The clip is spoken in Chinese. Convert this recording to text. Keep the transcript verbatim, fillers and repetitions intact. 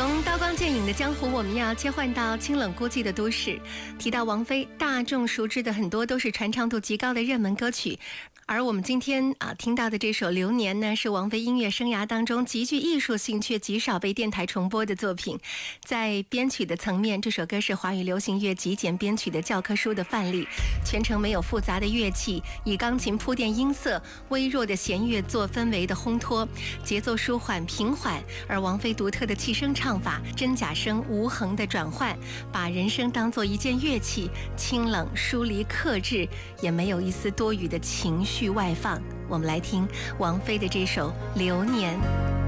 从刀光剑影的江湖，我们要切换到清冷孤寂的都市。提到王菲，大众熟知的很多都是传唱度极高的热门歌曲。而我们今天啊听到的这首《流年》呢，是王菲音乐生涯当中极具艺术性却极少被电台重播的作品。在编曲的层面，这首歌是华语流行乐极简编曲的教科书的范例，全程没有复杂的乐器，以钢琴铺垫音色，微弱的弦乐做氛围的烘托，节奏舒缓平缓。而王菲独特的气声唱法，真假声无痕的转换，把人声当作一件乐器，清冷疏离克制，也没有一丝多余的情绪外放。我们来听王菲的这首《流年》。